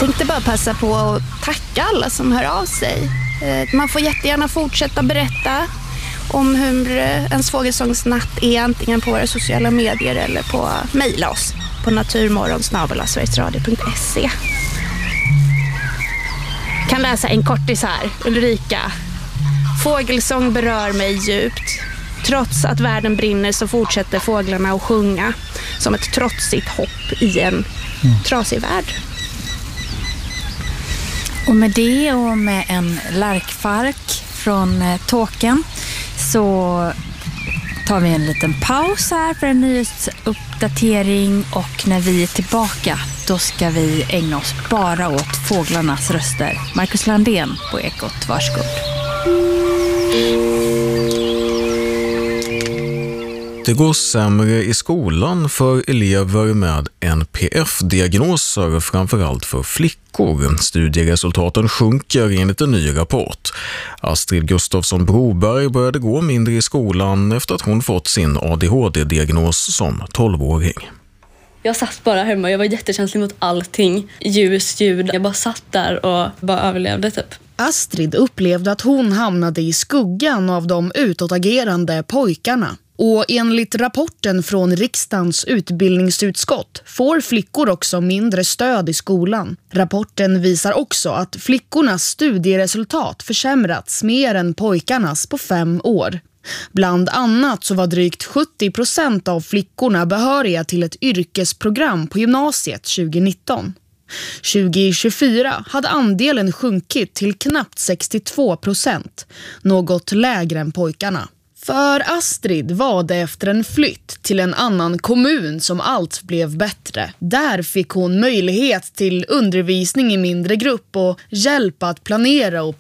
Tänkte bara passa på att tacka alla som hör av sig. Man får jättegärna fortsätta berätta om hur ens fågelsångsnatt är, antingen på våra sociala medier eller på mejla oss på naturmorgon@sverigesradio.se. Kan läsa en kortis här. Ulrika. Fågelsång berör mig djupt. Trots att världen brinner så fortsätter fåglarna att sjunga som ett trotsigt hopp i en trasig värld. Och med det och med en lärkfark från Tåken så tar vi en liten paus här för en nyhetsuppdatering, och när vi är tillbaka då ska vi ägna oss bara åt fåglarnas röster. Marcus Landén på Ekot, varsågod. Det går sämre i skolan för elever med NPF-diagnoser, framförallt för flickor. Studieresultaten sjunker enligt en ny rapport. Astrid Gustafsson Broberg började gå mindre i skolan efter att hon fått sin ADHD-diagnos som 12-åring. Jag satt bara hemma, jag var jättekänslig mot allting. Ljus, ljud, jag bara satt där och bara överlevde typ. Astrid upplevde att hon hamnade i skuggan av de utåtagerande pojkarna. Och enligt rapporten från riksdagens utbildningsutskott får flickor också mindre stöd i skolan. Rapporten visar också att flickornas studieresultat försämrats mer än pojkarnas på 5 år. Bland annat så var drygt 70% av flickorna behöriga till ett yrkesprogram på gymnasiet 2019. 2024 hade andelen sjunkit till knappt 62%, något lägre än pojkarna. För Astrid var det efter en flytt till en annan kommun som allt blev bättre. Där fick hon möjlighet till undervisning i mindre grupp och hjälp att planera och